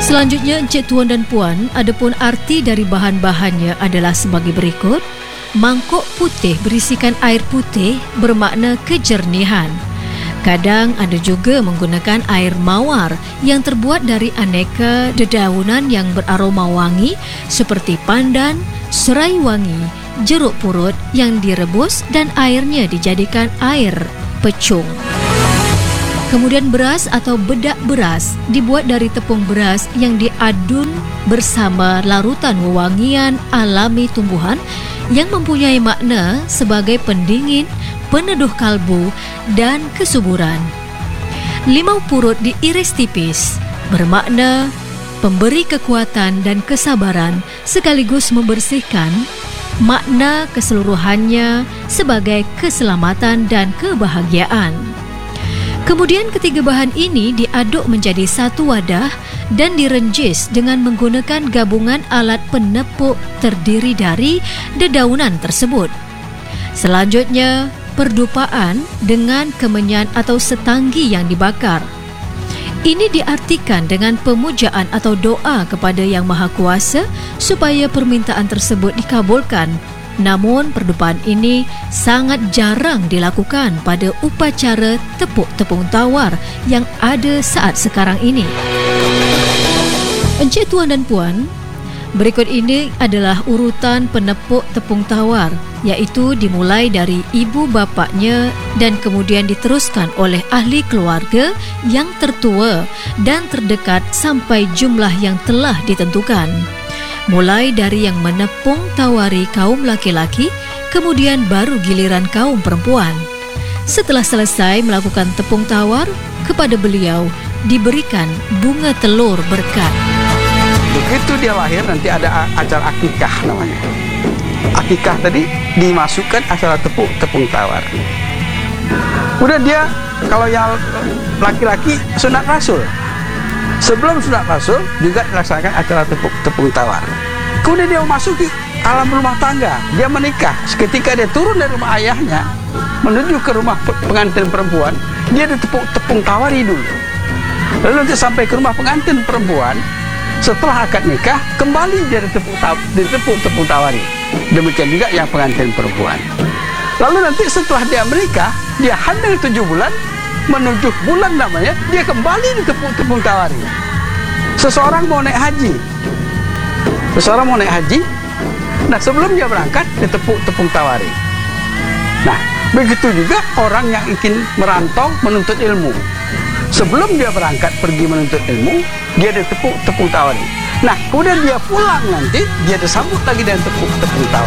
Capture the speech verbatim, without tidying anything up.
Selanjutnya, Encik Tuan dan Puan, adapun arti dari bahan-bahannya adalah sebagai berikut. Mangkuk putih berisikan air putih bermakna kejernihan. Kadang ada juga menggunakan air mawar yang terbuat dari aneka dedaunan yang beraroma wangi seperti pandan, serai wangi, jeruk purut yang direbus dan airnya dijadikan air pecung. Kemudian beras atau bedak beras dibuat dari tepung beras yang diadun bersama larutan wewangian alami tumbuhan yang mempunyai makna sebagai pendingin, peneduh kalbu dan kesuburan. Limau purut diiris tipis bermakna pemberi kekuatan dan kesabaran sekaligus membersihkan, makna keseluruhannya sebagai keselamatan dan kebahagiaan. Kemudian ketiga bahan ini diaduk menjadi satu wadah dan direnjis dengan menggunakan gabungan alat penepuk terdiri dari dedaunan tersebut. Selanjutnya, perdupaan dengan kemenyan atau setanggi yang dibakar. Ini diartikan dengan pemujaan atau doa kepada Yang Maha Kuasa supaya permintaan tersebut dikabulkan. Namun, perdupaan ini sangat jarang dilakukan pada upacara tepuk-tepung tawar yang ada saat sekarang ini. Encik Tuan dan Puan, berikut ini adalah urutan penepuk tepung tawar, iaitu dimulai dari ibu bapaknya dan kemudian diteruskan oleh ahli keluarga yang tertua dan terdekat sampai jumlah yang telah ditentukan. Mulai dari yang menepung tawari kaum laki-laki, kemudian baru giliran kaum perempuan. Setelah selesai melakukan tepung tawar, kepada beliau diberikan bunga telur berkat. Begitu dia lahir, nanti ada acara akikah namanya. Akikah tadi dimasukkan acara tepuk tepung tawar. Udah dia, kalau yang laki-laki sunat rasul. Sebelum sunat rasul juga dilaksanakan acara tepuk tepung tawar. Kemudian dia memasuki alam rumah tangga. Dia menikah. Seketika dia turun dari rumah ayahnya menuju ke rumah pengantin perempuan, dia ditepuk tepung tawari dulu. Lalu nanti sampai ke rumah pengantin perempuan, setelah akad nikah kembali dia ditepuk ditepuk tepung tawari. Demikian juga yang pengantin perempuan. Lalu nanti setelah dia menikah, dia hamil tujuh bulan, menuju bulan namanya, dia kembali ditepuk tepung tawari. Seseorang mau naik haji, seseorang mau naik haji, nah sebelum dia berangkat ditepuk tepung tawari. Nah, begitu juga orang yang ingin merantau menuntut ilmu. Sebelum dia berangkat pergi menuntut ilmu, dia ditepuk tepung tawari. Nah, kemudian dia pulang nanti, dia disambut lagi dengan tepuk tepung tawari.